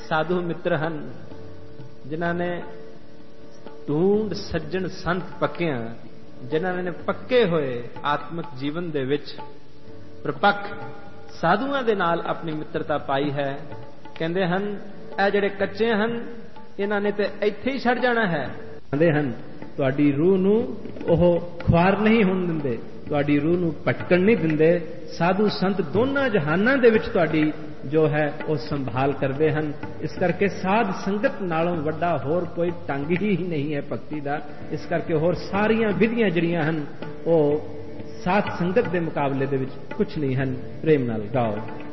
ਸਾਧੂ ਮਿੱਤਰ ਹਨ ਜਿਨ੍ਹਾਂ ਨੇ ਢੂੰਡ ਸੱਜਣ ਸੰਤ ਪੱਕਿਆਂ, ਜਿਨ੍ਹਾਂ ਨੇ ਪੱਕੇ ਹੋਏ ਆਤਮਿਕ ਜੀਵਨ ਦੇ ਵਿੱਚ ਪ੍ਰਪੱਕ ਸਾਧੂਆਂ ਦੇ ਨਾਲ ਆਪਣੀ ਮਿੱਤਰਤਾ ਪਾਈ ਹੈ। ਕਹਿੰਦੇ ਹਨ ਇਹ ਜਿਹੜੇ ਕੱਚੇ ਹਨ ਇਹਨਾਂ ਨੇ ਤੇ ਇੱਥੇ ਹੀ ਛੱਡ ਜਾਣਾ ਹੈ। ਕਹਿੰਦੇ ਹਨ ਤੁਹਾਡੀ ਰੂਹ ਨੂੰ ਉਹ ਖੁਆਰ ਨਹੀਂ ਹੋਣ ਦਿੰਦੇ, ਤੁਹਾਡੀ ਰੂਹ ਨੂੰ ਭਟਕਣ ਨਹੀਂ ਦਿੰਦੇ। ਸਾਧੂ ਸੰਤ ਦੋਨਾਂ ਜਹਾਨਾਂ ਦੇ ਵਿੱਚ ਤੁਹਾਡੀ ਜੋ ਹੈ ਉਹ ਸੰਭਾਲ ਕਰਦੇ ਹਨ। ਇਸ ਕਰਕੇ ਸਾਧ ਸੰਗਤ ਨਾਲੋਂ ਵੱਡਾ ਹੋਰ ਕੋਈ ਢੰਗ ਹੀ ਨਹੀਂ ਹੈ ਭਗਤੀ ਦਾ। ਇਸ ਕਰਕੇ ਹੋਰ ਸਾਰੀਆਂ ਵਿਧੀਆਂ ਜਿਹੜੀਆਂ ਹਨ ਉਹ ਸਾਧ ਸੰਗਤ ਦੇ ਮੁਕਾਬਲੇ ਦੇ ਵਿੱਚ ਕੁਝ ਨਹੀਂ ਹਨ। ਪ੍ਰੇਮ ਨਾਲ ਗਾਓ।